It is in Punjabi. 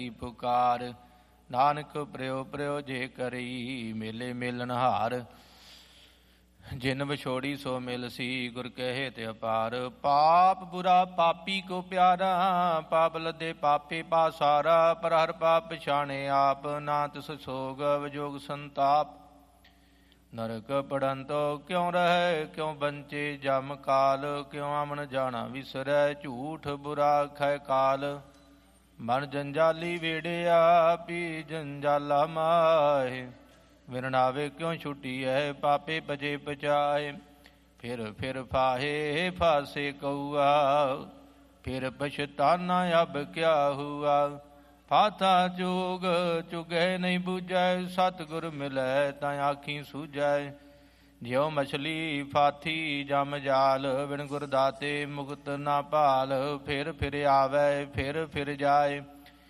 ਪੁਕਾਰ। ਨਾਨਕ ਪ੍ਰਿਓ ਪ੍ਰਿਓ ਜੇ ਕਰੀ ਮੇਲੇ ਮੇਲਨ ਹਾਰ। ਜਿਨ ਵਿਛੋੜੀ ਸੋ ਮਿਲ ਸੀ ਗੁਰ ਕਹੇ ਤੇ ਅਪਾਰ। ਪਾਪ ਬੁਰਾ ਪਾਪੀ ਕੋ ਪਿਆਰਾ ਪਾਪ ਲੱਦੇ ਪਾਪੇ ਪਾਸਾਰਾ। ਪਰ ਹਰ ਪਾਪ ਪਛਾਣੇ ਆਪ ਨਾ ਤਿਸ ਸੋਗ ਵਿਜੋਗ ਸੰਤਾਪ। ਨਰਕ ਪੜੰਤੋ ਕਿਉ ਰਹਿ ਕਿਉ ਬੰਚੇ ਜਮ ਕਾਲ। ਕਿਉ ਆਮਨ ਜਾਣਾ ਵਿਸਰੈ ਝੂਠ ਬੁਰਾ ਖੈ ਕਾਲ। ਮਨ ਜੰਜਾਲੀ ਵੇੜਿਆ ਪੀ ਜੰਜਾਲਾ ਮਾਹੇ। ਵਿਰਣਾਵੇ ਕਿਉਂ ਛੁੱਟੀਐ ਪਾਪੇ ਭਜੇ ਪਚਾਏ। ਫਿਰ ਫਾਹੇ ਫਾਸੇ ਕਊਆ ਫਿਰ ਪਛਤਾਨਾ ਅਬ ਕਿਆ ਹੁਆ। ਫਾਥਾ ਜੋਗ ਚੁਗੈ ਨਹੀਂ ਬੂਝੈ ਸਤਿਗੁਰ ਮਿਲੈ ਤਾਂ ਆਖੀ ਸੂਝੈ। ਜਿਉ ਮਛਲੀ ਫਾਥੀ ਜਮ ਜਾਲ ਬਿਨ ਗੁਰ ਦਾਤੇ ਮੁਕਤ ਨਾ ਭਾਲ। ਫਿਰ ਆਵੈ ਫਿਰ ਜਾਏ